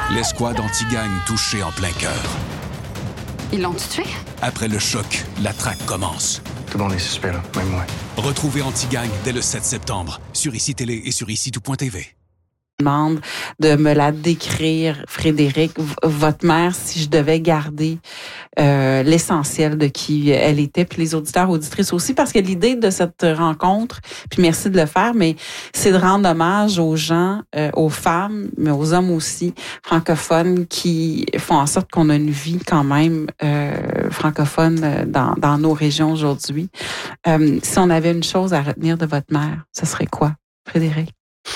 L'escouade anti-gang touchée en plein cœur. Ils l'ont tué? Après le choc, la traque commence. Tout le monde est suspect, là, même moi. Retrouvez Anti-Gang dès le 7 septembre sur ICI Télé et sur ICI-tout.tv. Demande de me la décrire, Frédéric, votre mère, si je devais garder l'essentiel de qui elle était, puis les auditeurs, auditrices aussi, parce que l'idée de cette rencontre, puis merci de le faire, mais c'est de rendre hommage aux gens, aux femmes, mais aux hommes aussi, francophones, qui font en sorte qu'on a une vie quand même francophone dans nos régions aujourd'hui. Si on avait une chose à retenir de votre mère, ce serait quoi, Frédéric?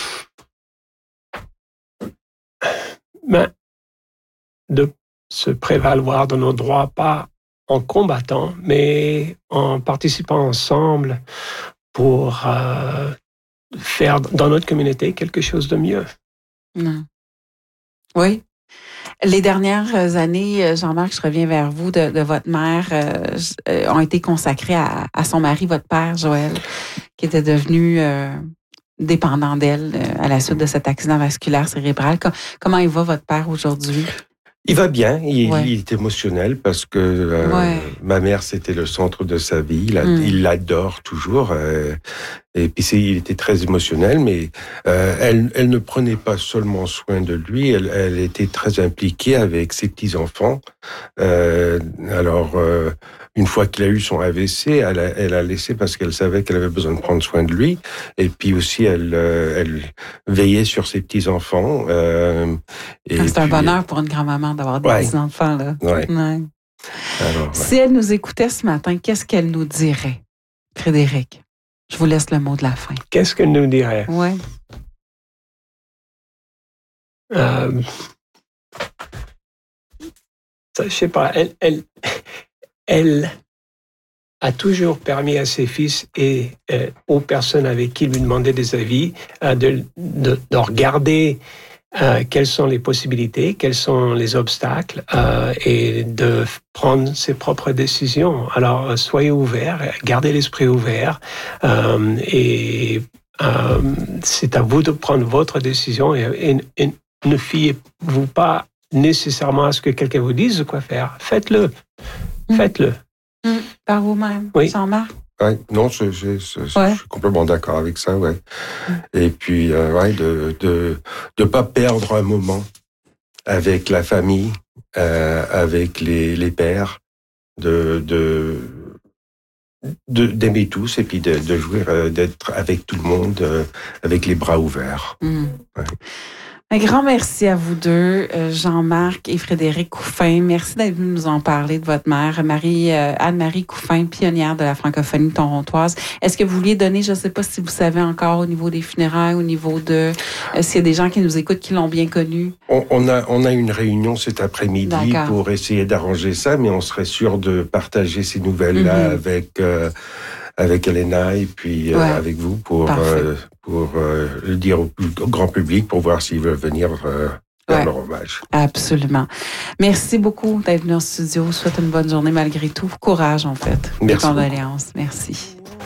De se prévaloir de nos droits, pas en combattant, mais en participant ensemble pour faire dans notre communauté quelque chose de mieux. Non. Oui. Les dernières années, Jean-Marc, je reviens vers vous, de votre mère, ont été consacrées à son mari, votre père, Joël, qui était devenu dépendant d'elle à la suite de cet accident vasculaire cérébral. Comment il va, votre père, aujourd'hui? Il va bien, il est émotionnel parce que ma mère, c'était le centre de sa vie. Il l'adore toujours. Et puis il était très émotionnel, mais elle ne prenait pas seulement soin de lui, elle était très impliquée avec ses petits-enfants. Une fois qu'il a eu son AVC, elle a laissé parce qu'elle savait qu'elle avait besoin de prendre soin de lui. Et puis aussi, elle veillait sur ses petits-enfants. C'est un bonheur pour une grand-maman d'avoir des petits-enfants, là. Ouais. Si elle nous écoutait ce matin, qu'est-ce qu'elle nous dirait, Frédéric? Je vous laisse le mot de la fin. Qu'est-ce qu'elle nous dirait? Oui. Je sais pas. Elle a toujours permis à ses fils et aux personnes avec qui il lui demandait des avis de regarder quelles sont les possibilités, quels sont les obstacles et de prendre ses propres décisions. Alors, soyez ouverts, gardez l'esprit ouvert et c'est à vous de prendre votre décision et ne fiez-vous pas nécessairement à ce que quelqu'un vous dise quoi faire. Faites-le. Faites-le. Par vous-même, oui. Jean-Marc? Oui, non, je suis complètement d'accord avec ça, ouais. Et puis, de pas perdre un moment avec la famille, avec les pères, d'aimer tous et puis de jouir, d'être avec tout le monde, avec les bras ouverts. Ouais. Un grand merci à vous deux, Jean-Marc et Frédéric Couffin. Merci d'être venus nous en parler de votre mère, Anne-Marie Couffin, pionnière de la francophonie torontoise. Est-ce que vous vouliez donner, je ne sais pas si vous savez encore au niveau des funérailles, au niveau de s'il y a des gens qui nous écoutent qui l'ont bien connue? On a une réunion cet après-midi pour essayer d'arranger ça, mais on serait sûr de partager ces nouvelles-là avec Elena et puis avec vous pour le dire au grand public pour voir s'ils veulent venir faire leur hommage. Absolument. Merci beaucoup d'être venu en studio. Je vous souhaite une bonne journée malgré tout. Courage, en fait. Merci. Condoléances. Merci.